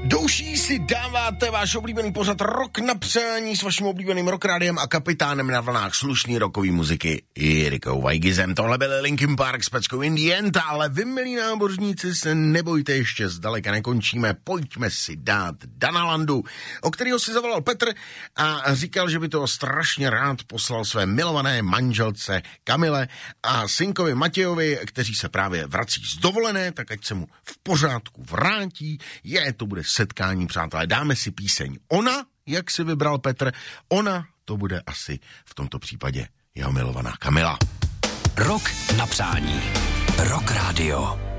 Douší si dáváte váš oblíbený pořad Rok na přání s vaším oblíbeným rockrádiem a kapitánem na vlnách slušný rockový muziky Jirikou Vajgizem. Tohle byl Linkin Park s peckou In the End, ale vy, milí nábořníci, se nebojte, ještě zdaleka nekončíme. Pojďme si dát Dana Landu, o kterého si zavolal Petr a říkal, že by to strašně rád poslal své milované manželce Kamile a synkovi Matějovi, kteří se právě vrací z dovolené, tak ať se mu v pořádku vrátí. To bude setkání, přátelé. Dáme si píseň Ona, jak si vybral Petr. Ona, to bude asi v tomto případě jeho milovaná Kamila. Rok na přání. Rock Radio.